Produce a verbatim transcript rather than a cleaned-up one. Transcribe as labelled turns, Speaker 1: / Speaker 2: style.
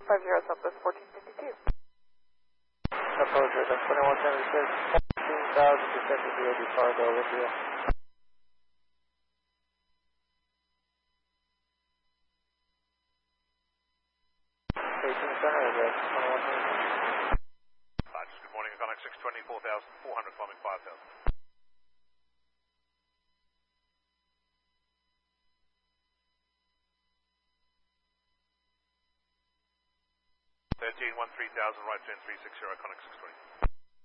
Speaker 1: five zero Southwest fourteen fifty-two.
Speaker 2: Approach at twenty-one seventy-six, fourteen thousand descending V A D cargo with you. eighteen center is at twenty-one seventy-six.
Speaker 3: Dodgers, good morning, Economic six twenty, four thousand four hundred, climbing five thousand. thirteen one three thousand, right turn three six zero, Iconic six twenty.